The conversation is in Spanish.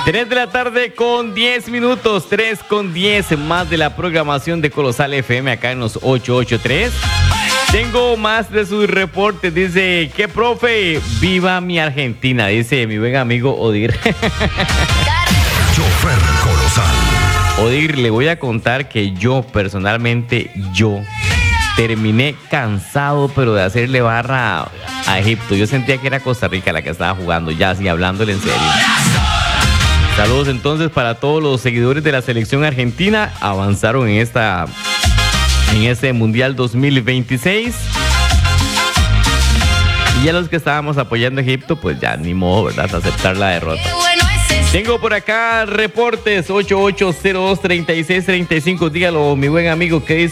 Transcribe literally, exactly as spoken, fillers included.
tres de la tarde con diez minutos, tres con diez, más de la programación de Colosal F M acá en los ochocientos ochenta y tres. Tengo más de sus reportes. Dice, ¿qué profe? Viva mi Argentina, dice mi buen amigo Odir. Chofer Colosal. Odir, le voy a contar que yo personalmente, yo terminé cansado, pero de hacerle barra a Egipto. Yo sentía que era Costa Rica la que estaba jugando, ya así hablándole en serio. Saludos entonces para todos los seguidores de la selección argentina. Avanzaron en esta en este Mundial dos mil veintiséis. Y a los que estábamos apoyando a Egipto, pues ya ni modo, ¿verdad? Aceptar la derrota. Tengo por acá reportes ocho ocho cero dos, tres seis tres cinco. Dígalo, mi buen amigo, ¿qué dice?